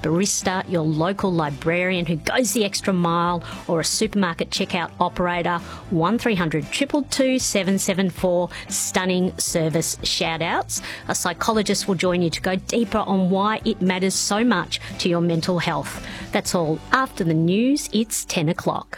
barista, your local librarian who goes the extra mile, or a supermarket checkout operator. 1300 222 774. Stunning service shout-outs. A psychologist will join you to go deeper on why it matters so much to your mental health. That's all after the news. It's 10 o'clock.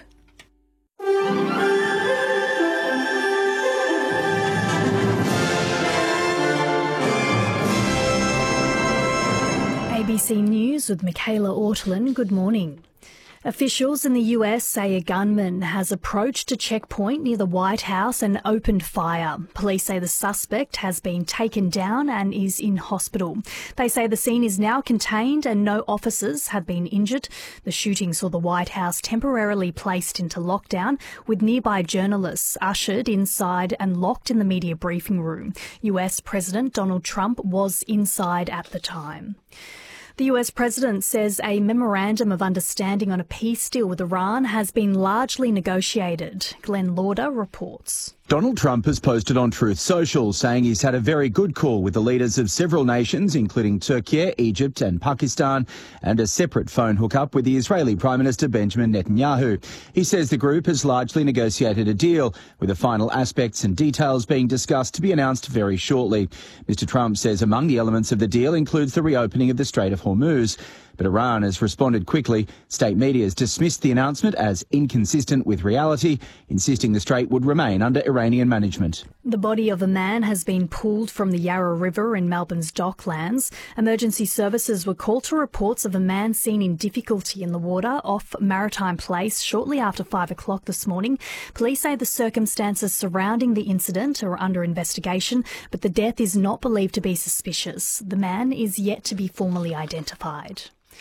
ABC News with Michaela Ortolin. Good morning. Officials in the US say a gunman has approached a checkpoint near the White House and opened fire. Police say the suspect has been taken down and is in hospital. They say the scene is now contained and no officers have been injured. The shooting saw the White House temporarily placed into lockdown, with nearby journalists ushered inside and locked in the media briefing room. US President Donald Trump was inside at the time. The US President says a memorandum of understanding on a peace deal with Iran has been largely negotiated. Glenn Lauder reports. Donald Trump has posted on Truth Social saying he's had a very good call with the leaders of several nations, including Turkey, Egypt and Pakistan, and a separate phone hookup with the Israeli Prime Minister Benjamin Netanyahu. He says the group has largely negotiated a deal, with the final aspects and details being discussed to be announced very shortly. Mr. Trump says among the elements of the deal includes the reopening of the Strait of Hormuz. But Iran has responded quickly. State media has dismissed the announcement as inconsistent with reality, insisting the strait would remain under Iranian management. The body of a man has been pulled from the Yarra River in Melbourne's Docklands. Emergency services were called to reports of a man seen in difficulty in the water off Maritime Place shortly after 5 o'clock this morning. Police say the circumstances surrounding the incident are under investigation, but the death is not believed to be suspicious. The man is yet to be formally identified.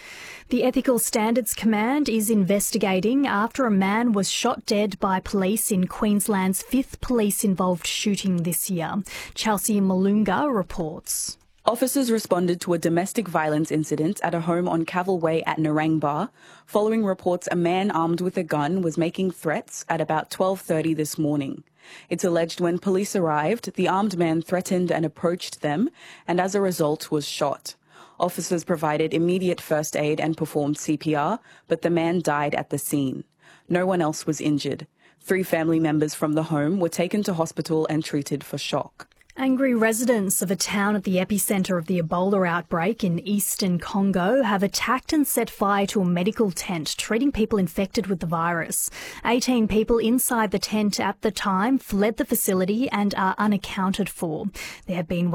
The Ethical Standards Command is investigating after a man was shot dead by police in Queensland's 5th police-involved shooting this year. Chelsea Malunga reports. Officers responded to a domestic violence incident at a home on Cavill Way at Narangba, following reports a man armed with a gun was making threats at about 12:30 this morning. It's alleged when police arrived, the armed man threatened and approached them, and as a result was shot. Officers provided immediate first aid and performed CPR, but the man died at the scene. No one else was injured. 3 family members from the home were taken to hospital and treated for shock. Angry residents of a town at the epicentre of the Ebola outbreak in eastern Congo have attacked and set fire to a medical tent treating people infected with the virus. 18 people inside the tent at the time fled the facility and are unaccounted for. There have been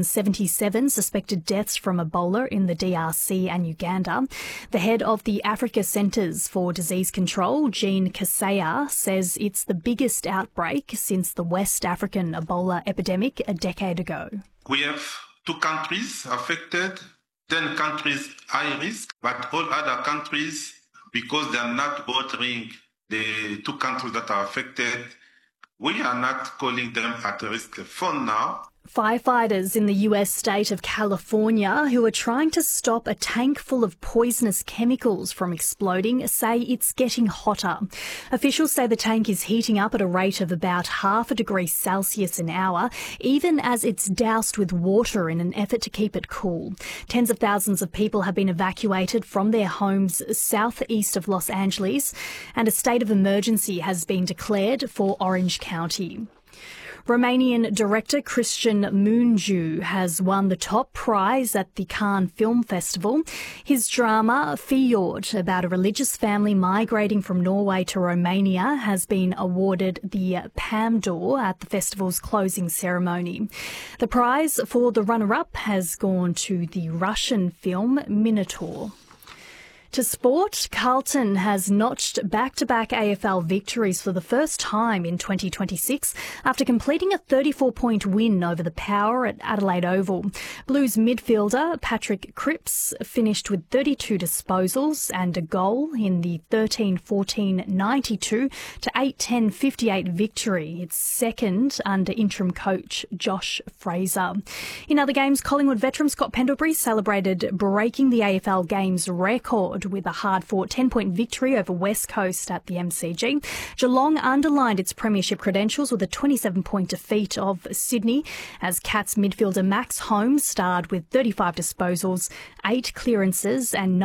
177 suspected deaths from Ebola in the DRC and Uganda. The head of the Africa Centres for Disease Control, Jean Kaseya, says it's the biggest outbreak since the West African Ebola epidemic a decade ago. We have 2 countries affected, 10 countries high risk, but all other countries, because they are not bordering the 2 countries that are affected, we are not calling them at risk for now. Firefighters in the US state of California, who are trying to stop a tank full of poisonous chemicals from exploding, say it's getting hotter. Officials say the tank is heating up at a rate of about 0.5 degrees Celsius an hour, even as it's doused with water in an effort to keep it cool. Tens of thousands of people have been evacuated from their homes southeast of Los Angeles, and a state of emergency has been declared for Orange County. Romanian director Cristian Mungiu has won the top prize at the Cannes Film Festival. His drama, Fjord, about a religious family migrating from Norway to Romania, has been awarded the Palme d'Or at the festival's closing ceremony. The prize for the runner-up has gone to the Russian film Minotaur. To sport, Carlton has notched back-to-back AFL victories for the first time in 2026 after completing a 34-point win over the Power at Adelaide Oval. Blues midfielder Patrick Cripps finished with 32 disposals and a goal in the 13-14-92 to 8-10-58 victory, its second under interim coach Josh Fraser. In other games, Collingwood veteran Scott Pendlebury celebrated breaking the AFL Games record with a hard-fought 10-point victory over West Coast at the MCG. Geelong underlined its premiership credentials with a 27-point defeat of Sydney as Cats midfielder Max Holmes starred with 35 disposals, 8 clearances and